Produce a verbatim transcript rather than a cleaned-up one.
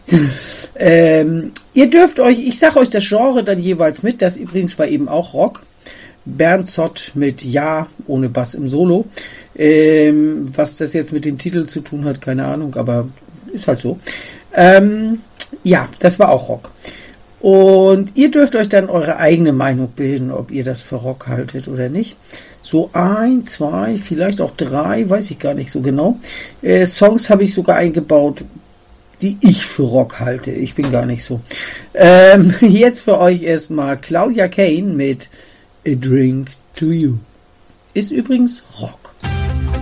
ähm, ihr dürft euch, ich sage euch das Genre dann jeweils mit, das übrigens war eben auch Rock. Bernd Zott mit Ja, ohne Bass im Solo. Ähm, was das jetzt mit dem Titel zu tun hat, keine Ahnung, aber ist halt so. Ähm, ja, das war auch Rock. Und ihr dürft euch dann eure eigene Meinung bilden, ob ihr das für Rock haltet oder nicht. So ein, zwei, vielleicht auch drei, weiß ich gar nicht so genau. Äh, Songs habe ich sogar eingebaut, die ich für Rock halte. Ich bin gar nicht so. Ähm, jetzt für euch erstmal Claudia Kane mit A Drink to You. Ist übrigens Rock.